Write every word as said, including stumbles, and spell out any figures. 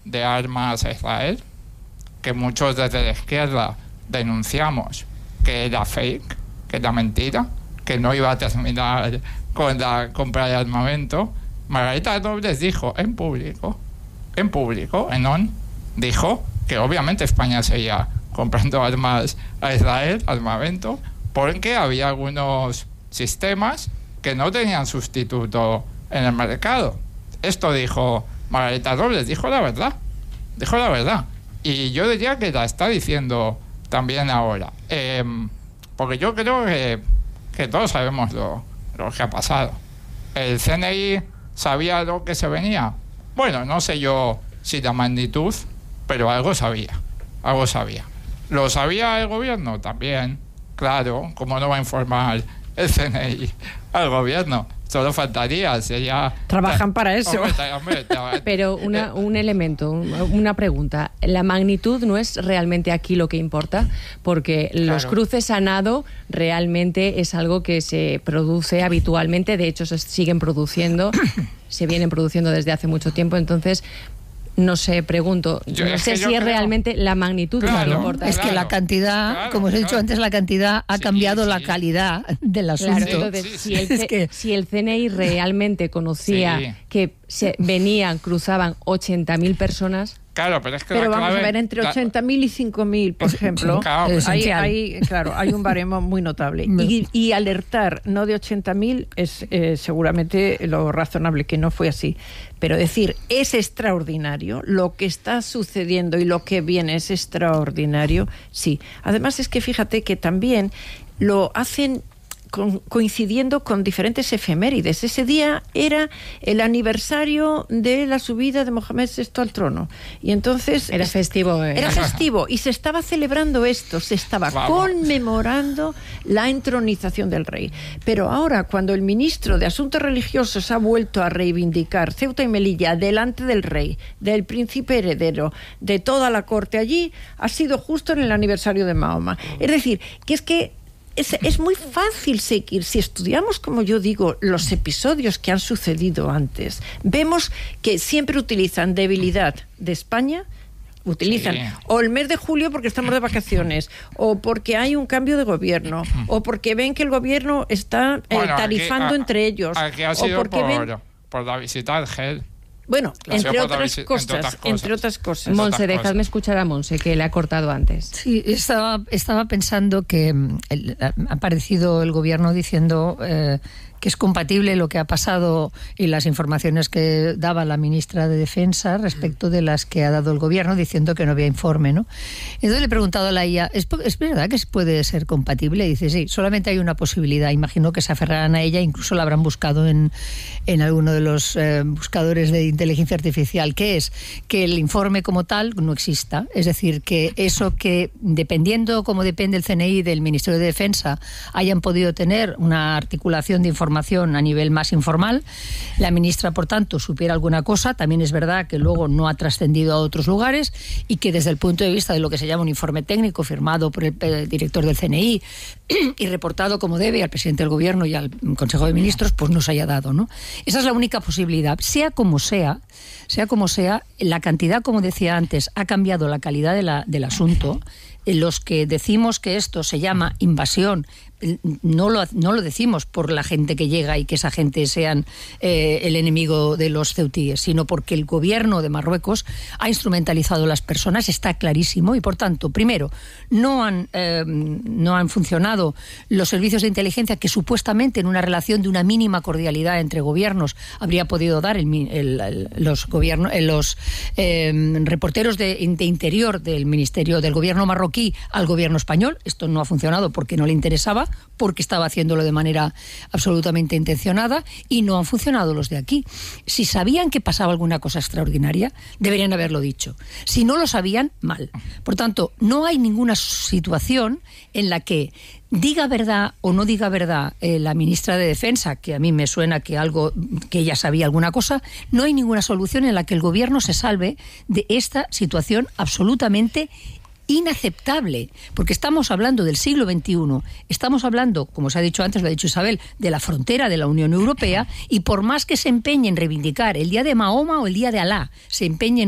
de armas a Israel, que muchos desde la izquierda denunciamos que era fake, que era mentira, que no iba a terminar con la compra de armamento, Margarita Robles dijo en público, en público, en ON, dijo que obviamente España seguía comprando armas a Israel, armamento, porque había algunos sistemas que no tenían sustituto en el mercado. Esto dijo Margarita Robles, dijo la verdad, dijo la verdad. Y yo diría que la está diciendo también ahora. Eh, porque yo creo que, que todos sabemos lo, lo que ha pasado. ¿El C N I sabía lo que se venía? Bueno, no sé yo si la magnitud, pero algo sabía, algo sabía. ¿Lo sabía el gobierno? También, claro, ¿cómo no va a informar el C N I al gobierno? Solo faltaría, sería... Trabajan para eso. Hombre, hombre, tra- Pero una, un elemento, una pregunta. La magnitud no es realmente aquí lo que importa, porque los Claro. cruces a nado realmente es algo que se produce habitualmente, de hecho se siguen produciendo, se vienen produciendo desde hace mucho tiempo, entonces... No sé, pregunto, Yo- no es sé que si yo es creo- realmente la magnitud lo que Claro, importa. Es que Claro, la cantidad, claro, como os he dicho claro. antes, la cantidad ha Sí, cambiado sí. la calidad del Claro, asunto. Sí, entonces, sí, si, sí. el, C- Es que- si el C N I realmente conocía Sí. que se venían, cruzaban ochenta mil personas... Claro, pero es que Pero la vamos a clave- ver, entre la- ochenta mil y cinco mil, por ejemplo, claro, hay, esencial. hay, claro, hay un baremo muy notable. Y, y alertar no de ochenta mil es eh, seguramente lo razonable, que no fue así. Pero decir, es extraordinario, lo que está sucediendo y lo que viene es extraordinario, sí. Además es que fíjate que también lo hacen... Con, coincidiendo con diferentes efemérides. Ese día era el aniversario de la subida de Mohamed sexto al trono. Y entonces... Era festivo. eh. Era festivo y se estaba celebrando esto, se estaba Vamos. conmemorando la entronización del rey. Pero ahora, cuando el ministro de Asuntos Religiosos ha vuelto a reivindicar Ceuta y Melilla delante del rey, del príncipe heredero, de toda la corte allí, ha sido justo en el aniversario de Mahoma. Es decir, que es que Es, es muy fácil seguir. Si estudiamos, como yo digo, los episodios que han sucedido antes, vemos que siempre utilizan debilidad de España, utilizan Sí. o el mes de julio porque estamos de vacaciones, o porque hay un cambio de gobierno, o porque ven que el gobierno está eh, Bueno, aquí- tarifando a- entre ellos, Aquí ha o sido porque por, ven... por la visita al G E L. Bueno, Claro. entre, Ha sido por otras la visi- cosas, entre otras cosas. entre otras cosas. Mon- Monse, otras dejadme cosas. escuchar a Monse, que le ha cortado antes. Sí, estaba, estaba pensando que mm, el- ha aparecido el gobierno diciendo eh, que es compatible lo que ha pasado y las informaciones que daba la ministra de Defensa respecto de las que ha dado el gobierno, diciendo que no había informe, ¿no? Entonces le he preguntado a la I A, ¿es, po- ¿es verdad que puede ser compatible? Y dice, sí, solamente hay una posibilidad. Imagino que se aferrarán a ella, incluso la habrán buscado en, en alguno de los eh, buscadores de inteligencia artificial, que es que el informe como tal no exista. Es decir, que eso que, dependiendo como depende el C N I del Ministerio de Defensa, hayan podido tener una articulación de información a nivel más informal. La ministra, por tanto, supiera alguna cosa. También es verdad que luego no ha trascendido a otros lugares y que desde el punto de vista de lo que se llama un informe técnico firmado por el eh, director del C N I y reportado como debe al presidente del gobierno y al Consejo de Ministros, pues no se haya dado, ¿no? Esa es la única posibilidad. Sea como sea, sea como sea, la cantidad, como decía antes, ha cambiado la calidad de la, del asunto. Los que decimos que esto se llama invasión, no lo, no lo decimos por la gente que llega y que esa gente sean eh, el enemigo de los ceutíes, sino porque el gobierno de Marruecos ha instrumentalizado a las personas, está clarísimo, y por tanto, primero, no han, eh, no han funcionado los servicios de inteligencia que supuestamente en una relación de una mínima cordialidad entre gobiernos habría podido dar el, el, el, los, gobierno, los eh, reporteros de, de interior del Ministerio del Gobierno marroquí al gobierno español. Esto no ha funcionado porque no le interesaba, porque estaba haciéndolo de manera absolutamente intencionada, y no han funcionado los de aquí. Si sabían que pasaba alguna cosa extraordinaria, deberían haberlo dicho. Si no lo sabían, mal. Por tanto, no hay ninguna situación en la que diga verdad o no diga verdad eh, la ministra de Defensa, que a mí me suena que algo, que ella sabía alguna cosa, no hay ninguna solución en la que el gobierno se salve de esta situación absolutamente inaceptable, porque estamos hablando del siglo veintiuno, estamos hablando, como se ha dicho antes, lo ha dicho Isabel, de la frontera de la Unión Europea, y por más que se empeñe en reivindicar el día de Mahoma o el día de Alá, se empeñen